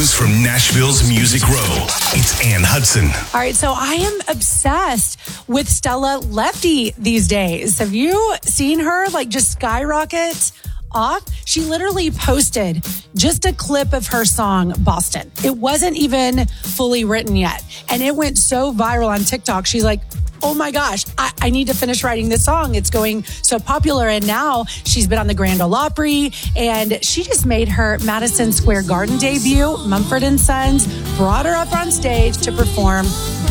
news from Nashville's Music Row. It's Ann Hudson. All right, so I am obsessed with Stella Lefty these days. Have you seen her just skyrocket off? She literally posted just a clip of her song, Boston. It wasn't even fully written yet. And it went so viral on TikTok. She's like, oh my gosh, I need to finish writing this song. It's going so popular. And now she's been on the Grand Ole Opry, and she just made her Madison Square Garden debut. Mumford & Sons brought her up on stage to perform